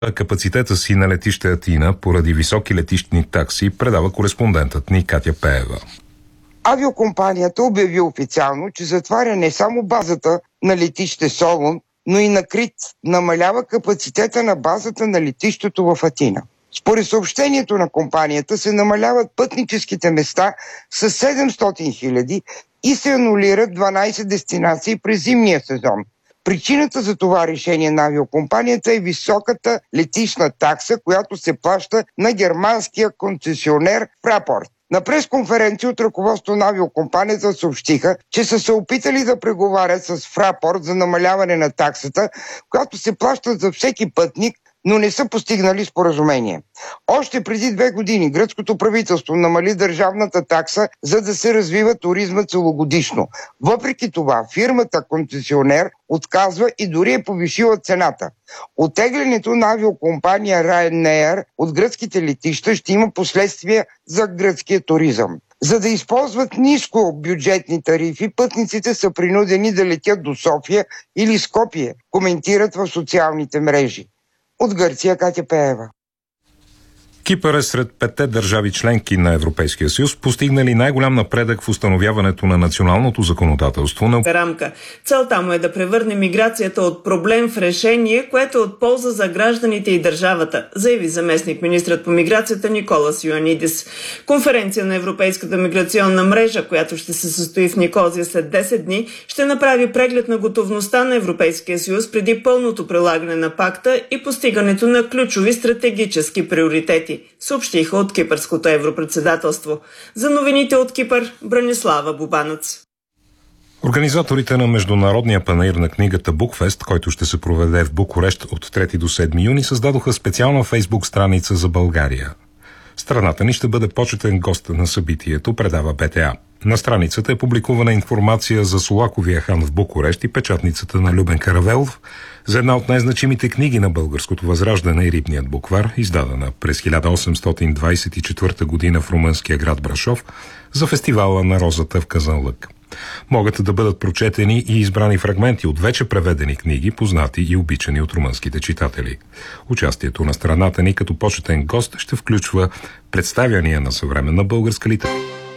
Капацитета си на летище Атина поради високи летищни такси, предава кореспондентът ни Катя Пеева. Авиокомпанията обяви официално, че затваря не само базата на летище Солун, но и на Крит. Намалява капацитета на базата на летището в Атина. Според съобщението на компанията се намаляват пътническите места с 700 хиляди и се анулират 12 дестинации през зимния сезон. Причината за това решение на авиокомпанията е високата летищна такса, която се плаща на германския концесионер Fraport. На пресконференция от ръководството на авиокомпанията съобщиха, че са се опитали да преговарят с Fraport за намаляване на таксата, която се плаща за всеки пътник, но не са постигнали споразумение. Още преди 2 години гръцкото правителство намали държавната такса, за да се развива туризма целогодишно. Въпреки това, фирмата концесионер отказва и дори е повишила цената. Оттеглянето на авиокомпания Ryanair от гръцките летища ще има последствия за гръцкия туризъм. За да използват ниско бюджетни тарифи, пътниците са принудени да летят до София или Скопие, коментират в социалните мрежи. От Гърция, Катя Пеева. Кипър е сред 5 държави членки на Европейския съюз, постигнали най-голям напредък в установяването на националното законодателство на рамка. Целта му е да превърне миграцията от проблем в решение, което е от полза за гражданите и държавата, заяви заместник министрът по миграцията Николас Йоанидис. Конференция на Европейската миграционна мрежа, която ще се състои в Никозия след 10 дни, ще направи преглед на готовността на Европейския съюз преди пълното прилагане на пакта и постигането на ключови стратегически приоритети, съобщиха от кипърското европредседателство. За новините от Кипър, Бранислава Бубанец. Организаторите на Международния панаир на книгата Букфест, който ще се проведе в Букурещ от 3 до 7 юни, създадоха специална фейсбук страница за България. Страната ни ще бъде почетен гост на събитието, предава БТА. На страницата е публикувана информация за Солаковия хан в Букурещ и печатницата на Любен Каравелов за една от най-значимите книги на българското възраждане и Рибният буквар, издадена през 1824 година в румънския град Брашов за фестивала на розата в Казанлък. Могат да бъдат прочетени и избрани фрагменти от вече преведени книги, познати и обичани от румънските читатели. Участието на страната ни като почетен гост ще включва представяния на съвременна българска литература.